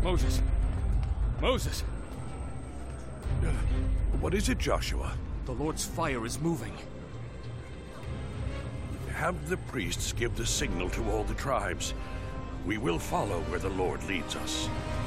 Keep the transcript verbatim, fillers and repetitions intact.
Moses. Moses! What is it, Joshua? The Lord's fire is moving. Have the priests give the signal to all the tribes. We will follow where the Lord leads us.